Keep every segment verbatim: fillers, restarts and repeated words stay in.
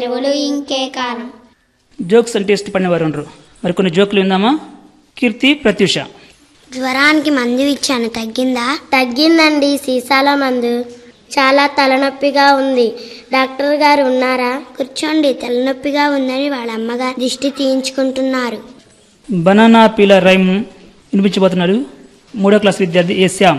ఎవరు ఇంకే కాలం. జోక్స్ అంటే ఇష్టపడినవారు ఉండరు. మరి కొన్ని జోకులు విందామా? కీర్తి, ప్రత్యూష. జ్వరానికి మందు ఇచ్చాను, తగ్గిందా? తగ్గిందండి, సీసాల మందు. చాలా తలనొప్పిగా ఉంది, డాక్టర్ గారు ఉన్నారా? కూర్చోండి. తలనొప్పిగా ఉందని వాళ్ళ అమ్మగారు దిష్టి తీయించుకుంటున్నారు. బనానా పీల రైమ్ వినిపించబోతున్నారు మూడో క్లాస్ విద్యార్థి ఏ Shyam.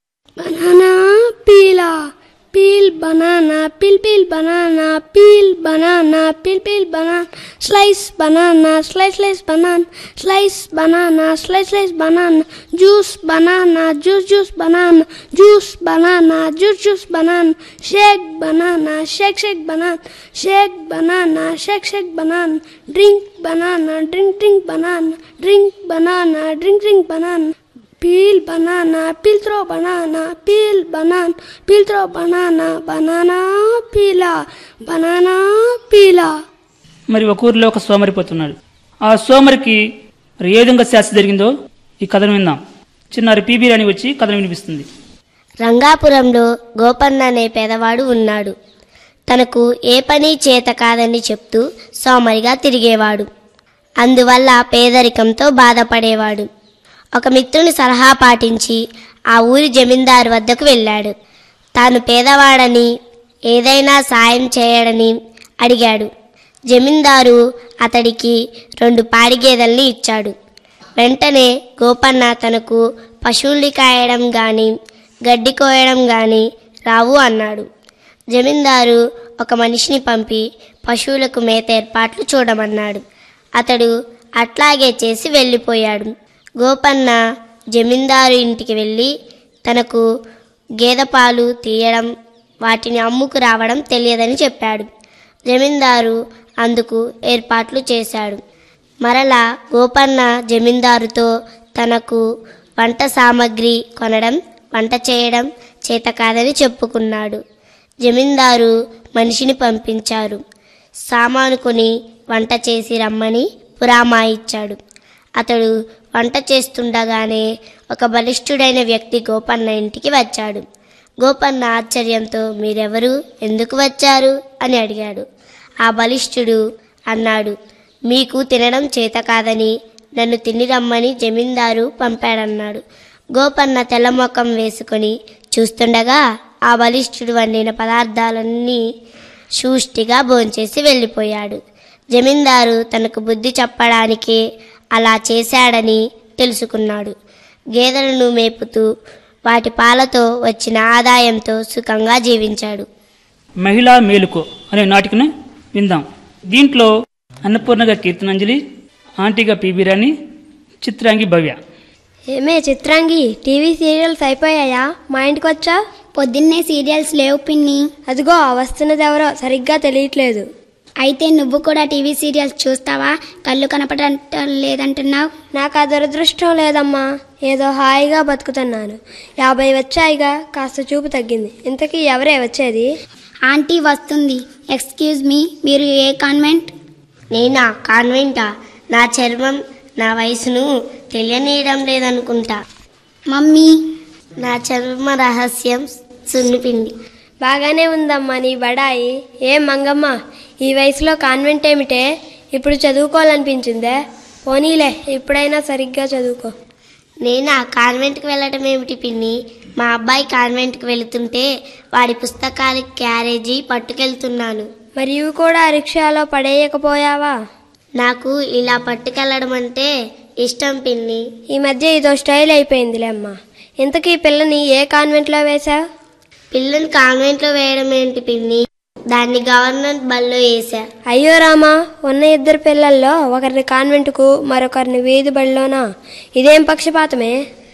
Banana Peela peel banana peel peel banana peel banana peel peel banana slice banana slice slice banana slice banana slice slice banana juice banana juice juice banana juice banana juice juice banana Sheikh banana Sheikh Sheikh banana Sheikh banana Sheikh Sheikh banana drink banana drink drink banana drink banana drink drink banana peel banana peel throw banana peel banana peel throw banana banana peela banana peela. మరి ఒక ఊరిలో ఒక సోమరిపోతున్నాడు. ఆ సోమరికి మరి ఏ విధంగా శాస్త్ర జరిగిందో ఈ కథను విందాం. చిన్నారి పీబీ రాణి వచ్చి కథను వినిపిస్తుంది. రంగాపురంలో గోపన్న అనే పేదవాడు ఉన్నాడు. తనకు ఏ పని చేత కాదని చెప్తూ సోమరిగా తిరిగేవాడు. అందువల్ల పేదరికంతో బాధపడేవాడు. ఒక మిత్రుని సలహా పాటించి ఆ ఊరి జమీందారు వద్దకు వెళ్ళాడు. తాను పేదవాడని, ఏదైనా సాయం చేయడని అడిగాడు. జమీందారు అతడికి రెండు పాడి గేదెల్ని ఇచ్చాడు. వెంటనే గోపన్న తనకు పశువుల్ని కాయడం గాని గడ్డి కోయడం గాని రావు అన్నాడు. జమీందారు ఒక మనిషిని పంపి పశువులకు మేత ఏర్పాట్లు చూడమన్నాడు. అతడు అట్లాగే చేసి వెళ్ళిపోయాడు. గోపన్న జమీందారు ఇంటికి వెళ్ళి తనకు గేదె పాలు తీయడం, వాటిని అమ్ముకు రావడం తెలియదని చెప్పాడు. జమీందారు అందుకు ఏర్పాట్లు చేశాడు. మరలా గోపన్న జమీందారుతో తనకు వంట సామాగ్రి కొనడం, వంట చేయడం చేత కాదని చెప్పుకున్నాడు. జమీందారు మనిషిని పంపించారు. సామాను కొని వంట చేసి రమ్మని పురామాయిచ్చాడు. అతడు వంట చేస్తుండగానే ఒక బలిష్ఠుడైన వ్యక్తి గోపన్న ఇంటికి వచ్చాడు. గోపన్న ఆశ్చర్యంతో మీరెవరు, ఎందుకు వచ్చారు అని అడిగాడు. ఆ బలిష్ఠుడు అన్నాడు, మీకు తినడం చేత కాదని నన్ను తిని రమ్మని జమీందారు పంపాడన్నాడు. గోపన్న తెల్లమొఖం వేసుకొని చూస్తుండగా ఆ బలిష్ఠుడు వండిన పదార్థాలన్నీ సూష్టిగా భోంచేసి వెళ్ళిపోయాడు. జమీందారు తనకు బుద్ధి చెప్పడానికే అలా చేశాడని తెలుసుకున్నాడు. గేదెలను మేపుతూ వాటి పాలతో వచ్చిన ఆదాయంతో సుఖంగా జీవించాడు. మహిళా మేలుకో అనే నాటికను విందాం. దీంట్లో అన్నపూర్ణగా కీర్తనాంజలి, ఆంటీగా పీబీ రాణి, చిత్రాంగి భవ్య. ఏమే చిత్రాంగి, టీవీ సీరియల్స్ అయిపోయాయా? మా ఇంటికి వచ్చా? పొద్దున్నే సీరియల్స్ లేవు పిన్ని. అదిగో వస్తున్నది ఎవరో సరిగ్గా తెలియట్లేదు. అయితే నువ్వు కూడా టీవీ సీరియల్స్ చూస్తావా? కళ్ళు కనపడటం లేదంటున్నావు. నాకు ఆ దురదృష్టం లేదమ్మా, ఏదో హాయిగా బతుకుతున్నాను. యాభై వచ్చాయిగా, కాస్త చూపు తగ్గింది. ఇంతకీ ఎవరే వచ్చేది? ఆంటీ వస్తుంది. ఎక్స్క్యూజ్ మీ, మీరు ఏ కాన్వెంట్? నేనా? కాన్వెంటా? నా చర్మం నా వయసును తెలియనీయడం లేదనుకుంటా. మమ్మీ, నా చర్మ రహస్యం సున్నిపిండి. బాగానే ఉందమ్మా నీ బడాయి. ఏం మంగమ్మ, ఈ వయసులో కాన్వెంట్ ఏమిటే? ఇప్పుడు చదువుకోవాలనిపించిందే? పోనీలే, ఇప్పుడైనా సరిగ్గా చదువుకో. నేనా? కాన్వెంట్కి వెళ్ళటం ఏమిటి పిన్ని? మా అబ్బాయి కాన్వెంట్కి వెళుతుంటే వాడి పుస్తకాల క్యారేజీ పట్టుకెళ్తున్నాను. మరి ఇవి కూడా రిక్షాలో పడేయకపోయావా? నాకు ఇలా పట్టుకెళ్ళడం అంటే ఇష్టం పిన్ని. ఈ మధ్య ఇదో స్టైల్ అయిపోయిందిలే అమ్మా. ఇంతకీ పిల్లని ఏ కాన్వెంట్లో వేశావు? పిల్లని కాన్వెంట్లో వేయడం ఏంటి పిన్ని, దాన్ని గవర్నమెంట్ బల్లో వేసా. అయ్యో రామా, ఉన్న ఇద్దరు పిల్లల్లో ఒకరిని కాన్వెంట్కు, మరొకరిని వీధి బడిలోనా? ఇదేం పక్షపాతమే?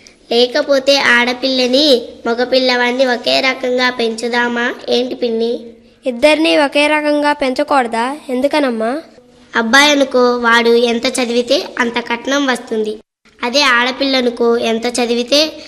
లేకపోతే ఆడపిల్లని మగపిల్లవాడిని ఒకే రకంగా పెంచుదామా ఏంటి పిన్ని? ఇద్దరిని ఒకే రకంగా పెంచకూడదా? ఎందుకనమ్మా? అబ్బాయి అనుకో, వాడు ఎంత చదివితే అంత కట్నం వస్తుంది. అదే ఆడపిల్లనుకో, ఎంత చదివితే